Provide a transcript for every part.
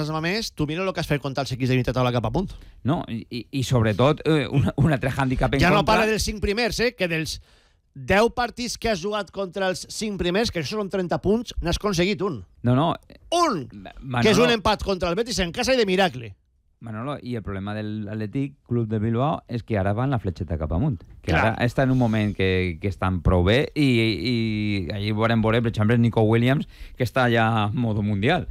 als Mamés, tu mira el que has fet contra els equips de mitja taula cap a punt. No, i sobretot un altre hàndicap en ja contra. No parla dels 5 primers, que dels 10 partits que has jugat contra els 5 primers, que això són 30 punts, n'has aconseguit un. No. Un! Manolo, que és un empat contra el Betis en casa i de miracle. Manolo, i el problema de l'Atlètic Club de Bilbao és que ara van la fletxeta cap amunt. Que Clar. ara està en un moment que estan prou bé i allí veurem, per exemple, Nico Williams, que està ja en modo mundial.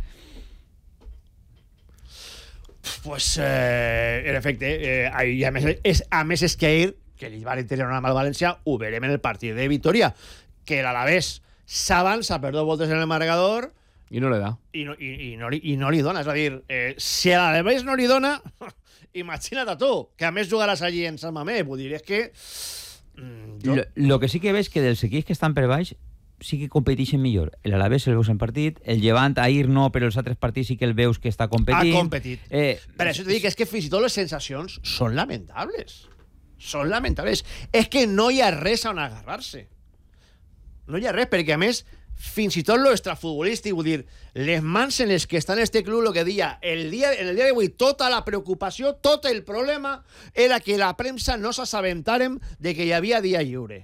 Pues, en efecte, i a més és que ahir, que li van tenir una mal València, ho verem en el partit de Vitoria, que l'Alavés s'avança per 2 voltes en el marcador i no li da. I no li dona. És a dir, si a l'Alavés no li dona, imagina't a tu, que a més jugaràs allí en Sant Mamés. Vull dir, és que... Lo que sí que veig que dels equips que estan per baix sí que competeixen millor. L'Alavés el veus en partit, el Llevant ahir no, però els altres partits sí que el veus que està competint. Ha competit. Per això t'he dit que és que fins i tot les sensacions són lamentables. Són lamentables. És que no hi ha res on agarrar-se. No hi ha res, perquè a més, fins i tot lo extrafutbolístic, vull dir, les mans en les que està en este club, lo que deia, en el dia d'avui, tota la preocupació, tot el problema, era que la premsa no s'assabentàrem de que hi havia dia lliure.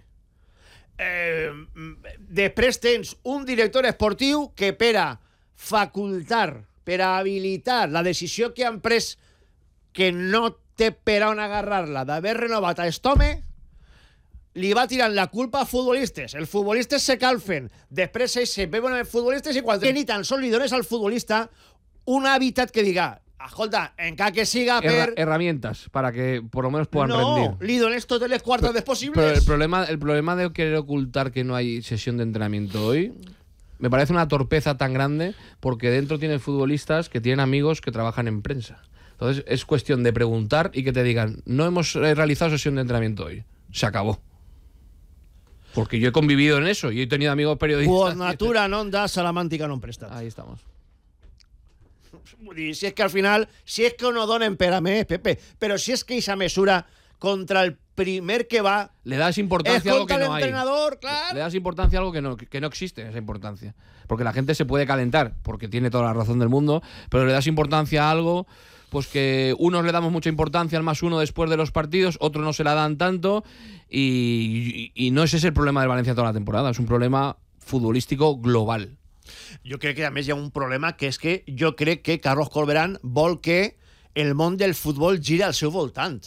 Després tens un director esportiu que per a facultar, per a habilitar la decisió que han pres, que no té per on agarrar-la, d'haver renovat a Estome, li va tirant la culpa a futbolistes. Els futbolistes se calfen, després ells se beuen els futbolistes i quan ni tan sols li dones al futbolista un hàbitat que diga, escolta, encara que siga per... Herramientas para que por lo menos puedan rendir. No, li dones totes les quartas posibles. Pero el problema de querer ocultar que no hay sesión de entrenamiento hoy me parece una torpeza tan grande porque dentro tienes futbolistas que tienen amigos que trabajan en prensa. Entonces es cuestión de preguntar y que te digan, no hemos realizado sesión de entrenamiento hoy. Se acabó. Porque yo he convivido en eso y he tenido amigos periodistas. Por natura non da, salamàntica non prestat. Ahí estamos. Vull dir, si és que al final, si és que no donen per a més, Pepe, però si és que esa mesura contra el primer que va... Le das importancia a algo que no hay. Claro. Le das importancia a algo que no existe, esa importancia. Porque la gente se puede calentar, porque tiene toda la razón del mundo, pero le das importancia a algo... Pues que unos le damos mucha importancia al +1 después de los partidos, otros no se la dan tanto y no ese es el problema del Valencia toda la temporada, es un problema futbolístico global. Jo crec que a més hi ha un problema que és que jo crec que Carlos Corberán vol que el món del futbol giri al seu voltant.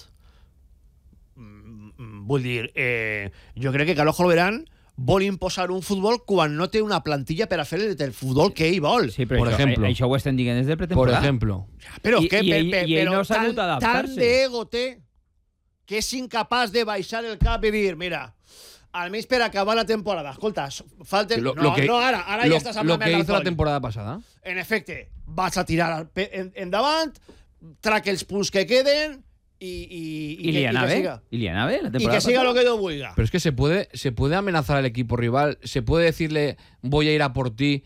Vull dir, jo crec que Carlos Corberán vol imposar un futbol quan no té una plantilla per a fer el futbol que ell vol. Sí, però por ejemplo, això ho estem dient des de pretemporada. Por ejemplo. Però I ell no s'ha hagut d'adaptar-se. Tant d'ego té que és incapaç de baixar el cap i dir, mira, almenys per acabar la temporada, escolta, falten... Ara ja estàs amb lo que hizo la temporada pasada. En efecte, vas a tirar endavant, trac els punts que queden y li anava bé. I li anava bé la temporada. Y que siga lo que Dios vulga. Pero es que se puede amenazar al equipo rival, se puede decirle voy a ir a por ti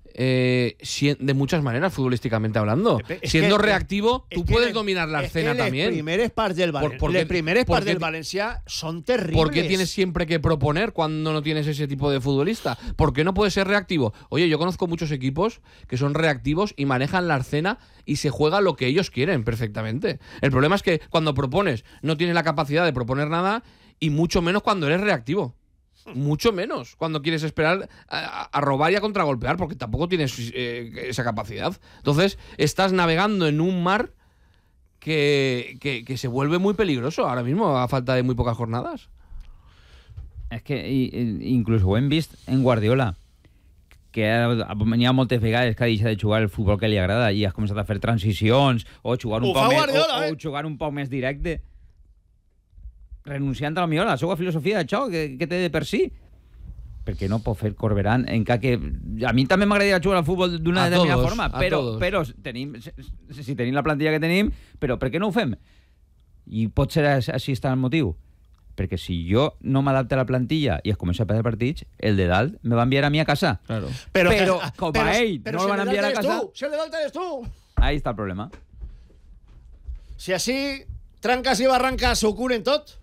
de muchas maneras futbolísticamente hablando. Siendo reactivo, tú puedes dominar la escena también. Les primeres parts del Valencia son terribles. ¿Por qué tienes siempre que proponer cuando no tienes ese tipo de futbolista? ¿Por qué no puedes ser reactivo? Oye, yo conozco muchos equipos que son reactivos y manejan la escena y se juega lo que ellos quieren perfectamente. El problema es que cuando propones no tienes la capacidad de proponer nada y mucho menos cuando eres reactivo. Mucho menos cuando quieres esperar a robar y a contragolpear, porque tampoco tienes esa capacidad. Entonces, estás navegando en un mar que se vuelve muy peligroso ahora mismo, a falta de muy pocas jornadas. És que inclús ho hem vist en Guardiola, que n'hi ha moltes vegades que ha deixat de jugar el futbol que li agrada i has començat a fer transicions o jugar un poc més directe, renunciant a la seva filosofia de xoc que té de per si. Perquè no pot fer Corberán que a mi també m'agradaria jugar al futbol d'una determinada forma, però tenim la plantilla que tenim, però per què no ho fem? I pot ser així està el motiu. Perquè si jo no m'adapte a la plantilla i es comença a perdre partits, el de dalt me va enviar a mi a casa. Claro. Però com a ell no el van enviar a casa... Si el de dalt eres tu! Ahí està el problema. Si així, trancas i barrancas ho curen tot...